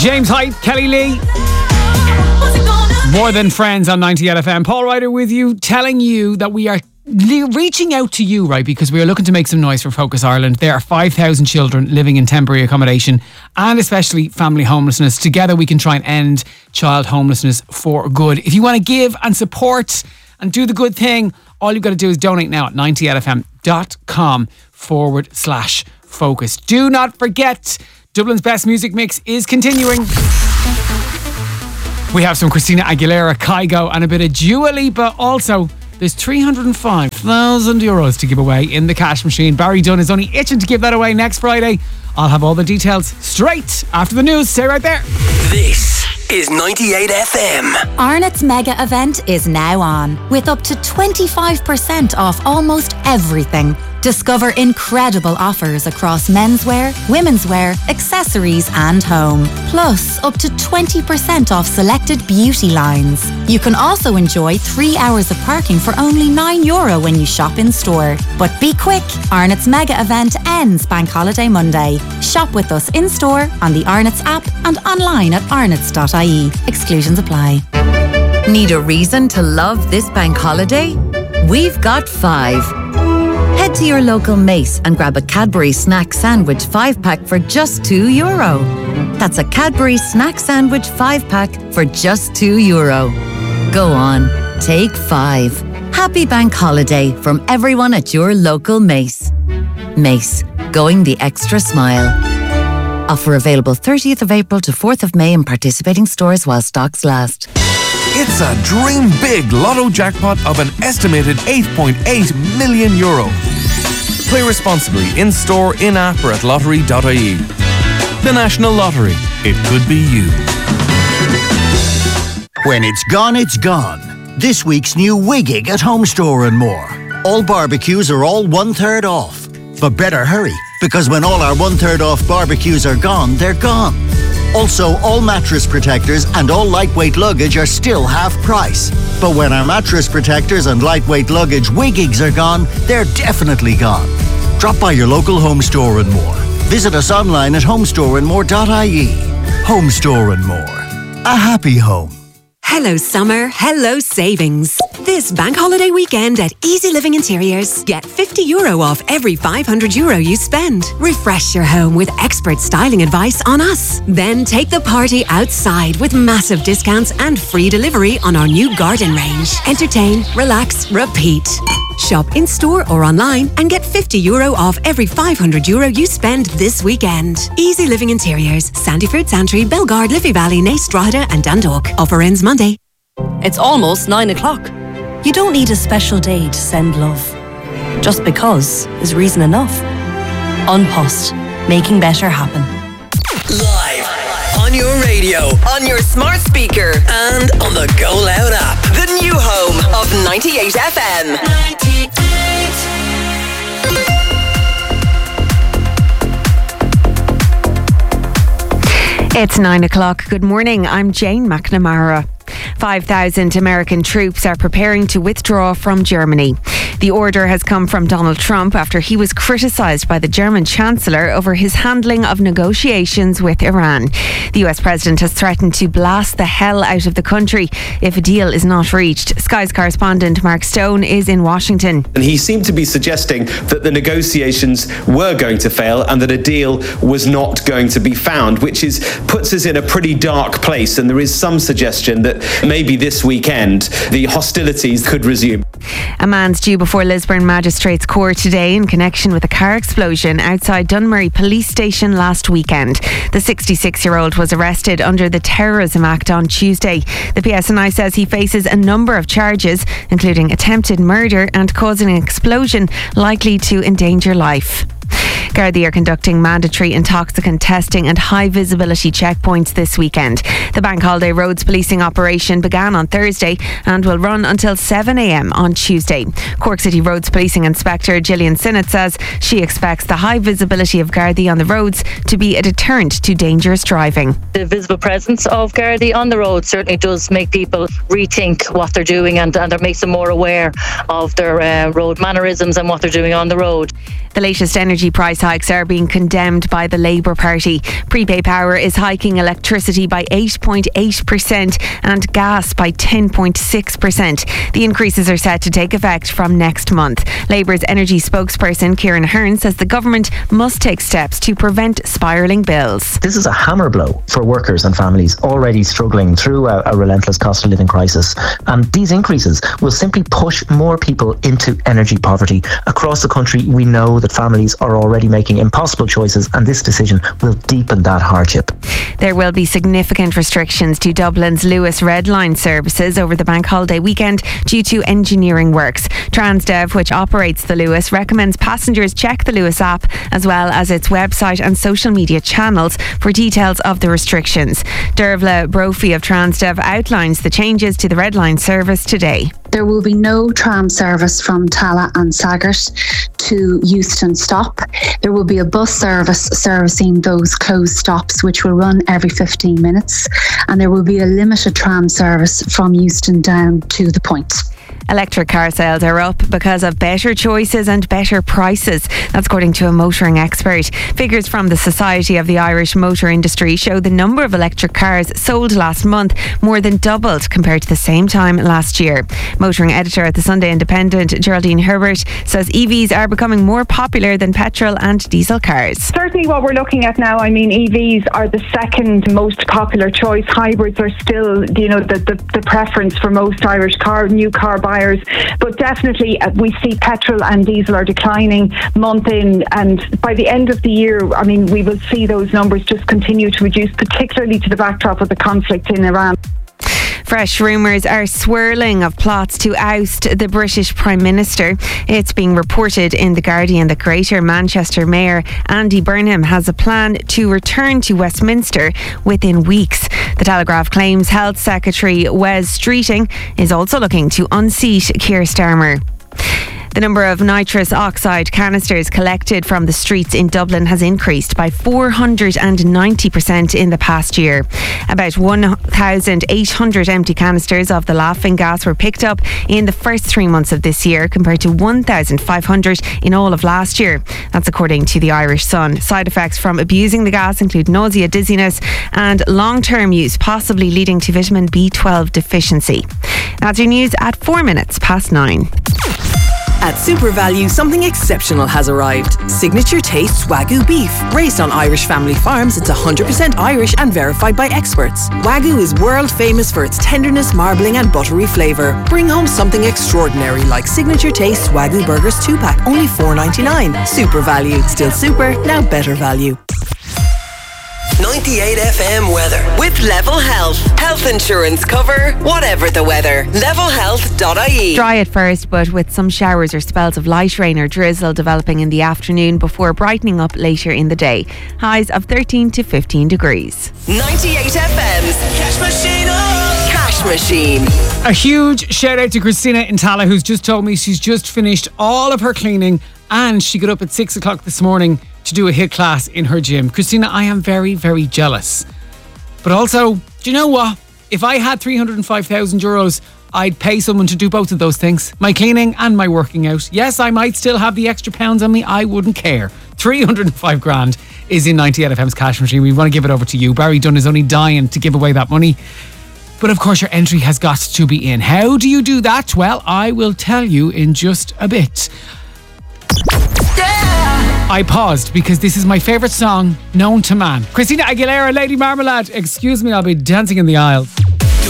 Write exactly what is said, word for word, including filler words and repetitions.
James Hype, Kelly Lee. More Than Friends on ninety-eight F M. Paul Ryder with you, telling you that we are reaching out to you, right, because we are looking to make some noise for Focus Ireland. There are five thousand children living in temporary accommodation and especially family homelessness. Together we can try and end child homelessness for good. If you want to give and support and do the good thing, all you've got to do is donate now at ninety-eight F M dot com forward slash focus. Do not forget, Dublin's Best Music Mix is continuing. We have some Christina Aguilera, Kygo and a bit of Dua Lipa. Also, there's three hundred five thousand euros to give away in the cash machine. Barry Dunn is only itching to give that away next Friday. I'll have all the details straight after the news. Stay right there. This is ninety-eight F M. Arnott's mega event is now on, with up to twenty-five percent off almost everything. Discover incredible offers across menswear, womenswear, accessories and home. Plus, up to twenty percent off selected beauty lines. You can also enjoy three hours of parking for only nine euro when you shop in store. But be quick, Arnott's mega event ends Bank Holiday Monday. Shop with us in store, on the Arnott's app and online at arnott's dot I E. Exclusions apply. Need a reason to love this bank holiday? We've got five. Head to your local Mace and grab a Cadbury Snack Sandwich five pack for just two euro. That's a Cadbury Snack Sandwich five pack for just two euro. Go on, take five. Happy bank holiday from everyone at your local Mace. Mace, going the extra mile. Offer available thirtieth of April to fourth of May in participating stores while stocks last. It's a dream big lotto jackpot of an estimated eight point eight million euro. Play responsibly in store, in app or at lottery dot I E. The National Lottery. It could be you. When it's gone, it's gone. This week's new Wiggig at Home Store and More. All barbecues are all one third off. But better hurry, because when all our one third off barbecues are gone, they're gone. Also, all mattress protectors and all lightweight luggage are still half price. But when our mattress protectors and lightweight luggage Wiggigs are gone, they're definitely gone. Drop by your local Home Store and More. Visit us online at home store and more dot I E. Home Store and More. A happy home. Hello summer, hello savings. This bank holiday weekend at Easy Living Interiors. Get fifty euro off every five hundred euro you spend. Refresh your home with expert styling advice on us. Then take the party outside with massive discounts and free delivery on our new garden range. Entertain, relax, repeat. Shop in store or online and get fifty euro off every five hundred euro you spend this weekend. Easy Living Interiors, Sandyford, Santry, Belgard, Liffey Valley, Naas, Drogheda and Dundalk. Offer ends Monday. It's almost nine o'clock. You don't need a special day to send love. Just because is reason enough. Unpost, making better happen. Live on your radio, on your smart speaker, and on the Go Loud app. The new home of ninety-eight F M. ninety-eight. It's nine o'clock. Good morning. I'm Jane McNamara. five thousand American troops are preparing to withdraw from Germany. The order has come from Donald Trump after he was criticised by the German Chancellor over his handling of negotiations with Iran. The U S President has threatened to blast the hell out of the country if a deal is not reached. Sky's correspondent Mark Stone is in Washington. And he seemed to be suggesting that the negotiations were going to fail and that a deal was not going to be found, which is puts us in a pretty dark place. And there is some suggestion that maybe this weekend the hostilities could resume. A man's due before Lisburn Magistrates Court today in connection with a car explosion outside Dunmurry Police Station last weekend. The sixty-six-year-old was arrested under the Terrorism Act on Tuesday. The P S N I says he faces a number of charges, including attempted murder and causing an explosion likely to endanger life. Gardaí are conducting mandatory intoxicant testing and high visibility checkpoints this weekend. The bank holiday roads policing operation began on Thursday and will run until seven a m on Tuesday. Cork City Roads Policing Inspector Gillian Sinnott says she expects the high visibility of Gardaí on the roads to be a deterrent to dangerous driving. The visible presence of Gardaí on the road certainly does make people rethink what they're doing, and, and it makes them more aware of their uh, road mannerisms and what they're doing on the road. The latest energy Energy price hikes are being condemned by the Labour Party. Prepay Power is hiking electricity by eight point eight percent and gas by ten point six percent. The increases are set to take effect from next month. Labour's energy spokesperson Kieran Hearn says the government must take steps to prevent spiralling bills. This is a hammer blow for workers and families already struggling through a, a relentless cost of living crisis. And these increases will simply push more people into energy poverty. Across the country, we know that families are already making impossible choices, and this decision will deepen that hardship. There will be significant restrictions to Dublin's Luas Red Line services over the bank holiday weekend due to engineering works. Transdev, which operates the Luas, recommends passengers check the Luas app as well as its website and social media channels for details of the restrictions. Dervla Brophy of Transdev outlines the changes to the Red Line service today. There will be no tram service from Tala and Saggart to Euston Stop. There will be a bus service servicing those closed stops, which will run every fifteen minutes. And there will be a limited tram service from Euston down to the Point. Electric car sales are up because of better choices and better prices. That's according to a motoring expert. Figures from the Society of the Irish Motor Industry show the number of electric cars sold last month more than doubled compared to the same time last year. Motoring editor at the Sunday Independent, Geraldine Herbert, says E Vs are becoming more popular than petrol and diesel cars. Certainly what we're looking at now, I mean, E Vs are the second most popular choice. Hybrids are still, you know, the, the, the preference for most Irish car, new car buyers. But definitely uh, we see petrol and diesel are declining month in, and by the end of the year, I mean, we will see those numbers just continue to reduce, particularly to the backdrop of the conflict in Iran. Fresh rumours are swirling of plots to oust the British Prime Minister. It's being reported in The Guardian that Greater Manchester Mayor Andy Burnham has a plan to return to Westminster within weeks. The Telegraph claims Health Secretary Wes Streeting is also looking to unseat Keir Starmer. The number of nitrous oxide canisters collected from the streets in Dublin has increased by four hundred ninety percent in the past year. About one thousand eight hundred empty canisters of the laughing gas were picked up in the first three months of this year, compared to one thousand five hundred in all of last year. That's according to the Irish Sun. Side effects from abusing the gas include nausea, dizziness and long-term use, possibly leading to vitamin B twelve deficiency. That's your news at four minutes past nine. At Super Value, something exceptional has arrived. Signature Taste Wagyu beef. Raised on Irish family farms, it's one hundred percent Irish and verified by experts. Wagyu is world famous for its tenderness, marbling and buttery flavour. Bring home something extraordinary like Signature Taste Wagyu Burgers two pack, only four ninety-nine. Super Value. Still super, now better value. ninety-eight F M weather with Level Health. Health insurance cover, whatever the weather. level health dot I E. Dry at first, but with some showers or spells of light rain or drizzle developing in the afternoon before brightening up later in the day. Highs of thirteen to fifteen degrees. ninety-eight F M's Cash Machine. Oh. Cash Machine. A huge shout out to Christina in Tala, who's just told me she's just finished all of her cleaning and she got up at six o'clock this morning to do a HIIT class in her gym. Christina, I am very, very jealous. But also, do you know what? If I had three hundred five thousand euros, I'd pay someone to do both of those things. My cleaning and my working out. Yes, I might still have the extra pounds on me. I wouldn't care. three hundred five grand is in ninety-eight F M's Cash Machine. We want to give it over to you. Barry Dunn is only dying to give away that money. But of course, your entry has got to be in. How do you do that? Well, I will tell you in just a bit. I paused because this is my favourite song known to man. Christina Aguilera, Lady Marmalade. Excuse me, I'll be dancing in the aisles.